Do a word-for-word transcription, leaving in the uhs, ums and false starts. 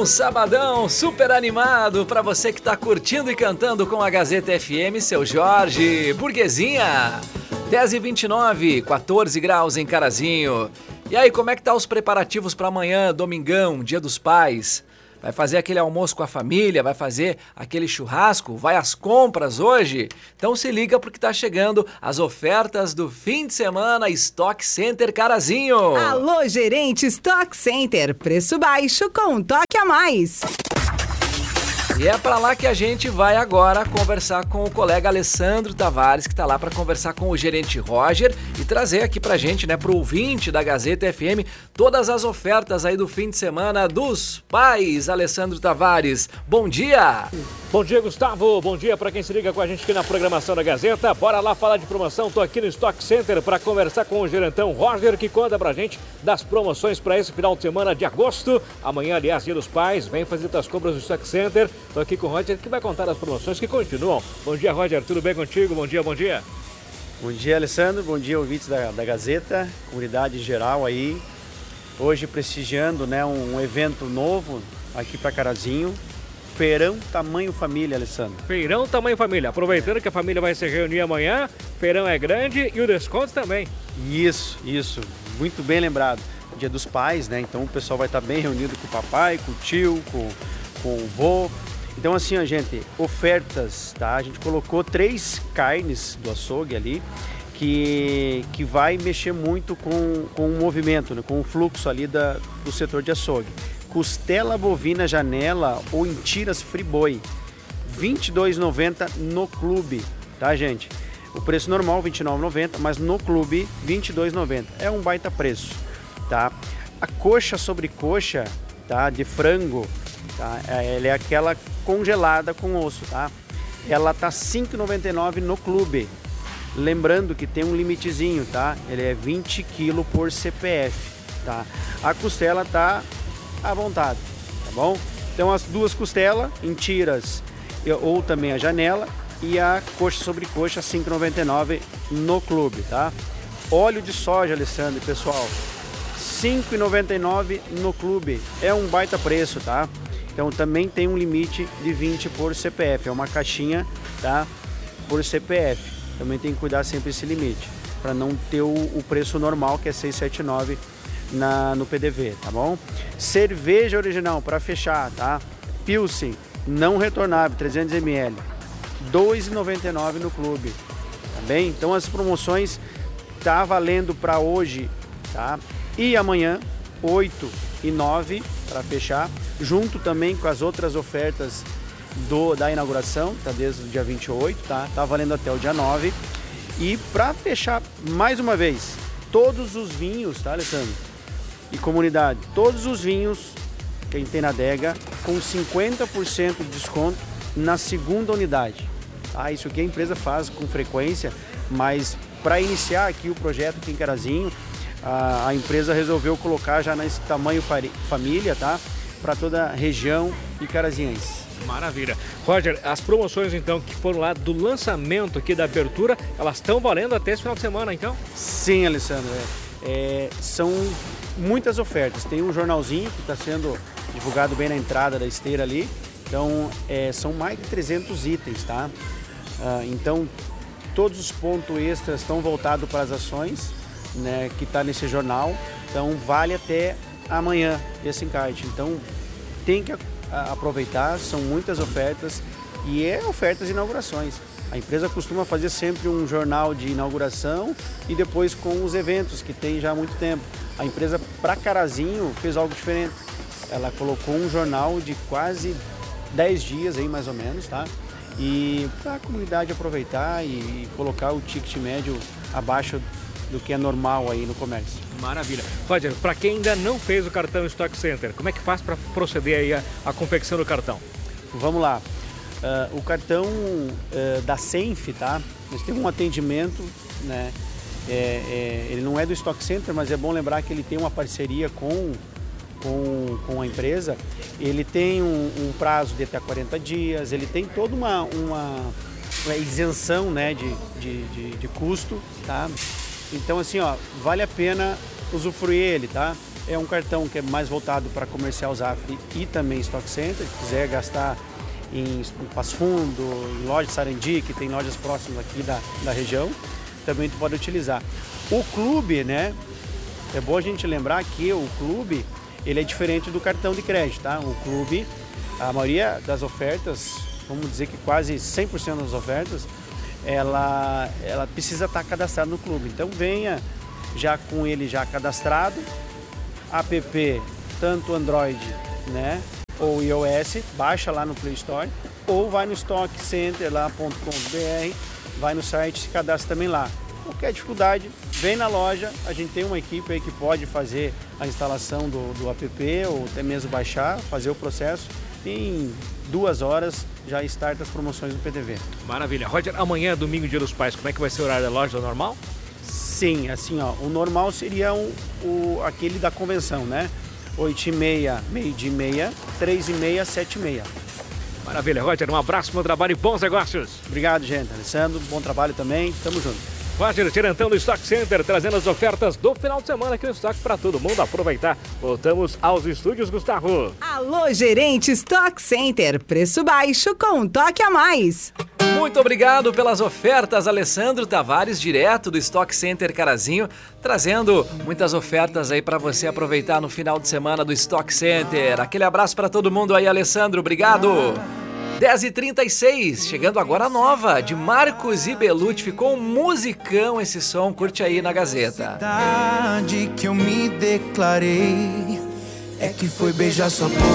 sabadão super animado para você que tá curtindo e cantando com a Gazeta F M, seu Jorge Burguesinha. dez e vinte e nove, quatorze graus em Carazinho. E aí, como é que tá os preparativos para amanhã, domingão, Dia dos Pais? Vai fazer aquele almoço com a família? Vai fazer aquele churrasco? Vai às compras hoje? Então se liga porque tá chegando as ofertas do fim de semana Stock Center Carazinho. Alô, gerente Stock Center. Preço baixo com um toque a mais. E é pra lá que a gente vai agora conversar com o colega Alessandro Tavares, que tá lá pra conversar com o gerente Roger e trazer aqui pra gente, né, pro ouvinte da Gazeta F M, todas as ofertas aí do fim de semana dos pais. Alessandro Tavares, bom dia! Bom dia, Gustavo. Bom dia pra quem se liga com a gente aqui na programação da Gazeta. Bora lá falar de promoção. Tô aqui no Stock Center pra conversar com o gerentão Roger, que conta pra gente das promoções pra esse final de semana de agosto. Amanhã, aliás, Dia dos Pais. Vem fazer as compras do Stock Center. Estou aqui com o Roger, que vai contar as promoções que continuam. Bom dia, Roger, tudo bem contigo? Bom dia, bom dia. Bom dia, Alessandro, bom dia, ouvintes da, da Gazeta, comunidade geral aí. Hoje prestigiando, né, um, um evento novo aqui para Carazinho. Feirão Tamanho Família, Alessandro. Feirão Tamanho Família. Aproveitando que a família vai se reunir amanhã, feirão é grande e o desconto também. Isso, isso. Muito bem lembrado. Dia dos Pais, né? Então o pessoal vai estar bem reunido com o papai, com o tio, com, com o vô. Então assim, ó, gente, ofertas, tá? A gente colocou três carnes do açougue ali que, que vai mexer muito com, com o movimento, né? Com o fluxo ali da, do setor de açougue. Costela bovina janela ou em tiras friboi, vinte e dois reais e noventa centavos no clube, tá, gente? O preço normal vinte e nove reais e noventa centavos, mas no clube vinte e dois reais e noventa centavos. É um baita preço, tá? A coxa sobre coxa, tá, de frango, tá? Ela é aquela congelada com osso, tá? Ela tá cinco reais e noventa e nove centavos no clube. Lembrando que tem um limitezinho, tá? Ele é vinte quilos por C P F, tá? A costela tá à vontade, tá bom? Então as duas costelas em tiras ou também a janela e a coxa sobre coxa cinco reais e noventa e nove centavos no clube, tá? Óleo de soja, Alessandro, pessoal, cinco reais e noventa e nove centavos no clube. É um baita preço, tá? Então também tem um limite de vinte por C P F, é uma caixinha, tá? Por C P F. Também tem que cuidar sempre esse limite, para não ter o, o preço normal, que é seiscentos e setenta e nove reais na, no P D V, tá bom? Cerveja original, para fechar, tá? Pilsen, não retornável, trezentos mililitros, dois reais e noventa e nove centavos no clube, tá bem? Então as promoções tá valendo para hoje, tá? E amanhã, oito e nove, para fechar, junto também com as outras ofertas do, da inauguração, tá? Desde o dia vinte e oito, tá? Tá valendo até o dia nove. E para fechar, mais uma vez, todos os vinhos, tá, Alessandro? E comunidade, todos os vinhos que a gente tem na adega com cinquenta por cento de desconto na segunda unidade. Tá? Isso que a empresa faz com frequência, mas para iniciar aqui o projeto aqui em Carazinho, a, a empresa resolveu colocar já nesse tamanho família, tá? Para toda a região e carazinhense. Maravilha. Roger, as promoções então que foram lá do lançamento aqui da abertura, elas estão valendo até esse final de semana, então? Sim, Alessandro. É, é, são muitas ofertas. Tem um jornalzinho que está sendo divulgado bem na entrada da esteira ali. Então, é, são mais de trezentos itens, tá? Ah, então, todos os pontos extras estão voltados para as ações, né, que está nesse jornal. Então, vale até amanhã esse encarte. Então, tem que aproveitar, são muitas ofertas e é ofertas e inaugurações. A empresa costuma fazer sempre um jornal de inauguração e depois com os eventos que tem já há muito tempo. A empresa, para Carazinho, fez algo diferente. Ela colocou um jornal de quase dez dias, aí, mais ou menos, tá? E para a comunidade aproveitar e, e colocar o ticket médio abaixo do que é normal aí no comércio. Maravilha. Roger, para quem ainda não fez o cartão Stock Center, como é que faz para proceder aí a, a confecção do cartão? Vamos lá. Uh, o cartão uh, da Senf, tá? Nós temos um atendimento, né? É, é, ele não é do Stock Center, mas é bom lembrar que ele tem uma parceria com, com, com a empresa. Ele tem um, um prazo de até quarenta dias, ele tem toda uma, uma, uma isenção, né, de, de, de, de custo, tá? Então assim, ó, vale a pena usufruir ele, tá? É um cartão que é mais voltado para comercial Zafari e também Stock Center. Se quiser gastar em, em Passo Fundo, em loja de Sarandi, que tem lojas próximas aqui da, da região, também tu pode utilizar. O clube, né? É bom a gente lembrar que o clube, ele é diferente do cartão de crédito, tá? O clube, a maioria das ofertas, vamos dizer que quase cem por cento das ofertas, ela, ela precisa estar cadastrada no clube. Então venha já com ele já cadastrado, app, tanto Android, né, ou iOS, baixa lá no Play Store, ou vai no stock center lá ponto com ponto b r, vai no site e se cadastra também lá. Qualquer dificuldade, vem na loja, a gente tem uma equipe aí que pode fazer a instalação do, do app, ou até mesmo baixar, fazer o processo. Em duas horas já starta as promoções do P T V. Maravilha. Roger, amanhã é domingo, dia dos pais, como é que vai ser o horário da loja normal? Sim, assim, ó, o normal seria um, o, aquele da convenção, né? oito e meia, meio-dia e meia, três e meia, sete e meia. Maravilha, Roger, um abraço, bom trabalho e bons negócios. Obrigado, gente. Alessandro, bom trabalho também, tamo junto. Roger Gerentão do Stock Center, trazendo as ofertas do final de semana aqui no Stock para todo mundo aproveitar. Voltamos aos estúdios, Gustavo. Alô, gerente Stock Center, preço baixo com um toque a mais. Muito obrigado pelas ofertas, Alessandro Tavares, direto do Stock Center Carazinho, trazendo muitas ofertas aí para você aproveitar no final de semana do Stock Center. Aquele abraço para todo mundo aí, Alessandro, obrigado. dez e trinta e seis, chegando agora a nova, de Marcos e Belucci. Ficou um musicão esse som, curte aí na Gazeta. Que eu me declarei é que foi beijar sua boca